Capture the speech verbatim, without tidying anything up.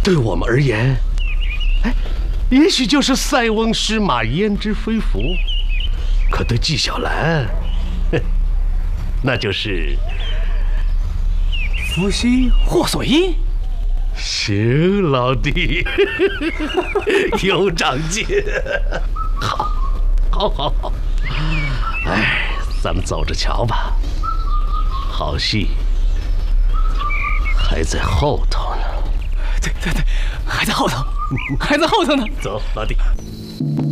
对我们而言，哎，也许就是塞翁失马焉知非福；可对纪晓岚，那就是伏羲祸所依。 行，老弟，有长进。好，好，好，好。哎，咱们走着瞧吧，好戏还在后头呢。 对对对，还在后头，还在后头呢。 走，老弟。